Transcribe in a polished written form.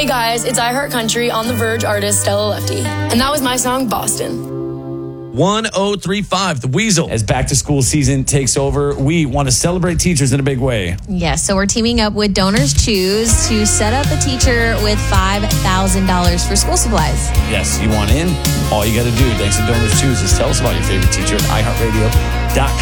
Hey guys, it's iHeart Country on the Verge artist Stella Lefty. And that was my song, Boston. 1035, The Weasel. As back to school season takes over, we want to celebrate teachers in a big way. Yes, so we're teaming up with Donors Choose to set up a teacher with $5,000 for school supplies. Yes, you want in? All you got to do, thanks to Donors Choose, is tell us about your favorite teacher at iHeartRadio.com.